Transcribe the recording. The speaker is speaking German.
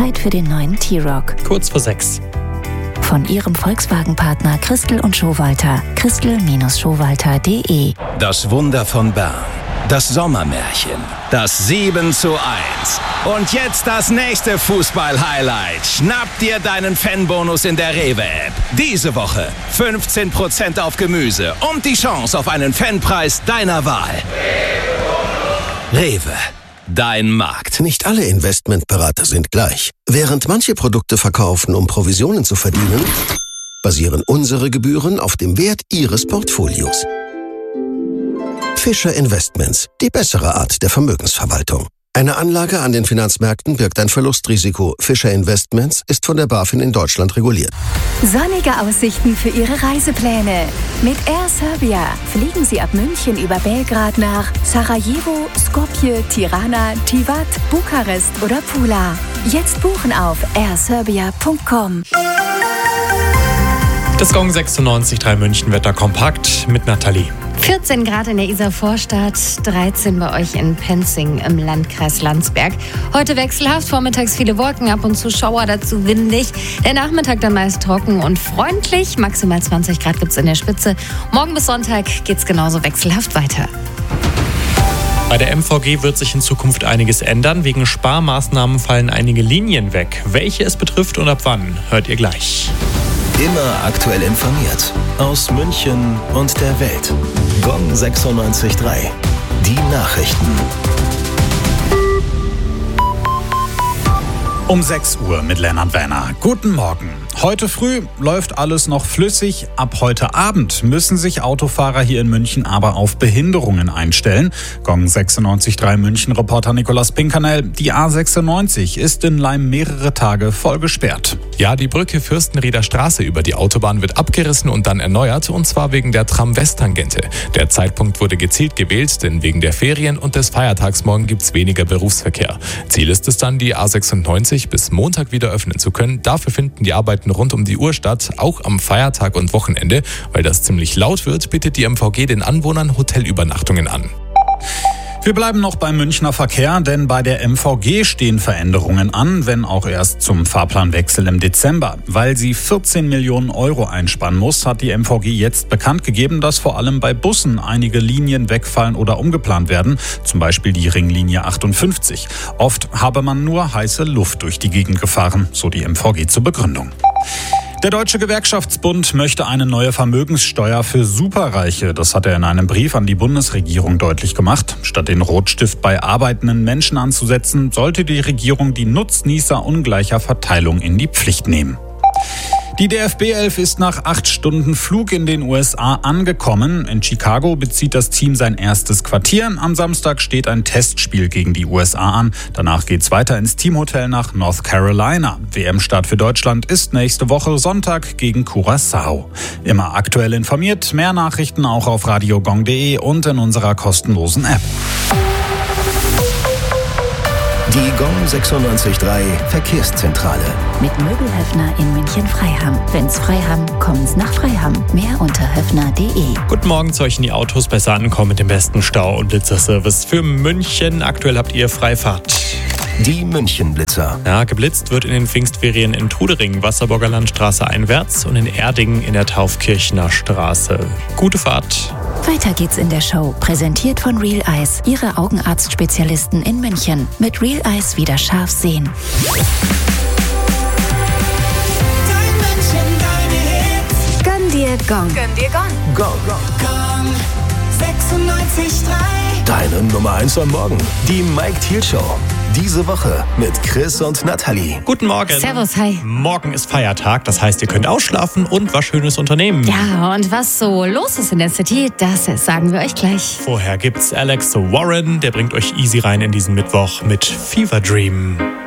Zeit für den neuen T-Roc. Kurz vor 6. Von Ihrem Volkswagen-Partner Christel und Schowalter. Christel-Schowalter.de. Das Wunder von Bern. Das Sommermärchen. Das 7:1. Und jetzt das nächste Fußball-Highlight. Schnapp dir deinen Fanbonus in der Rewe-App. Diese Woche 15% auf Gemüse und die Chance auf einen Fanpreis deiner Wahl. Rewe. Dein Markt. Nicht alle Investmentberater sind gleich. Während manche Produkte verkaufen, um Provisionen zu verdienen, basieren unsere Gebühren auf dem Wert Ihres Portfolios. Fischer Investments, die bessere Art der Vermögensverwaltung. Eine Anlage an den Finanzmärkten birgt ein Verlustrisiko. Fischer Investments ist von der BaFin in Deutschland reguliert. Sonnige Aussichten für Ihre Reisepläne. Mit Air Serbia fliegen Sie ab München über Belgrad nach Sarajevo, Skopje, Tirana, Tivat, Bukarest oder Pula. Jetzt buchen auf airserbia.com. Das Gong 96.3 München Wetter kompakt mit Nathalie. 14 Grad in der Isar-Vorstadt, 13 bei euch in Penzing im Landkreis Landsberg. Heute wechselhaft, vormittags viele Wolken, ab und zu Schauer, dazu windig. Der Nachmittag dann meist trocken und freundlich, maximal 20 Grad gibt's in der Spitze. Morgen bis Sonntag geht's genauso wechselhaft weiter. Bei der MVG wird sich in Zukunft einiges ändern. Wegen Sparmaßnahmen fallen einige Linien weg. Welche es betrifft und ab wann, hört ihr gleich. Immer aktuell informiert. Aus München und der Welt. Gong 96.3. Die Nachrichten. Um 6 Uhr mit Lennart Werner. Guten Morgen. Heute früh läuft alles noch flüssig. Ab heute Abend müssen sich Autofahrer hier in München aber auf Behinderungen einstellen. Gong 96.3 München-Reporter Nikolaus Pinkernell. Die A96 ist in Laim mehrere Tage voll gesperrt. Ja, die Brücke Fürstenrieder Straße über die Autobahn wird abgerissen und dann erneuert, und zwar wegen der Tram-West-Tangente. Der Zeitpunkt wurde gezielt gewählt, denn wegen der Ferien und des Feiertags morgen gibt's weniger Berufsverkehr. Ziel ist es dann, die A96 bis Montag wieder öffnen zu können. Dafür finden die Arbeiten rund um die Uhr statt, auch am Feiertag und Wochenende. Weil das ziemlich laut wird, bietet die MVG den Anwohnern Hotelübernachtungen an. Wir bleiben noch beim Münchner Verkehr, denn bei der MVG stehen Veränderungen an, wenn auch erst zum Fahrplanwechsel im Dezember. Weil sie 14 Millionen Euro einsparen muss, hat die MVG jetzt bekannt gegeben, dass vor allem bei Bussen einige Linien wegfallen oder umgeplant werden, zum Beispiel die Ringlinie 58. Oft habe man nur heiße Luft durch die Gegend gefahren, so die MVG zur Begründung. Der Deutsche Gewerkschaftsbund möchte eine neue Vermögenssteuer für Superreiche. Das hat er in einem Brief an die Bundesregierung deutlich gemacht. Statt den Rotstift bei arbeitenden Menschen anzusetzen, sollte die Regierung die Nutznießer ungleicher Verteilung in die Pflicht nehmen. Die DFB-11 ist nach 8 Stunden Flug in den USA angekommen. In Chicago bezieht das Team sein erstes Quartier. Am Samstag steht ein Testspiel gegen die USA an. Danach geht's weiter ins Teamhotel nach North Carolina. WM-Start für Deutschland ist nächste Woche Sonntag gegen Curaçao. Immer aktuell informiert, mehr Nachrichten auch auf radiogong.de und in unserer kostenlosen App. Die Gong 96.3 Verkehrszentrale. Mit Möbelhöfner in München-Freiham. Wenn's Freiham, kommen's nach Freiham. Mehr unter höfner.de. Guten Morgen, zu euch in die Autos besser ankommen mit dem besten Stau- und Blitzerservice für München. Aktuell habt ihr Freifahrt. Die München-Blitzer. Ja, geblitzt wird in den Pfingstferien in Trudering, Wasserburger Landstraße einwärts und in Erdingen in der Taufkirchner Straße. Gute Fahrt. Weiter geht's in der Show. Präsentiert von Real Eyes, Ihre Augenarztspezialisten in München. Mit Real Eyes wieder scharf sehen. Gönn dir Gong. Gönn dir Gong. Gong. Gong 96.3. Deine Nummer 1 am Morgen. Die Mike Thiel Show. Diese Woche mit Chris und Nathalie. Guten Morgen. Servus, hi. Morgen ist Feiertag, das heißt, ihr könnt ausschlafen und was Schönes unternehmen. Ja, und was so los ist in der City, das sagen wir euch gleich. Vorher gibt's Alex Warren, der bringt euch easy rein in diesen Mittwoch mit Fever Dream.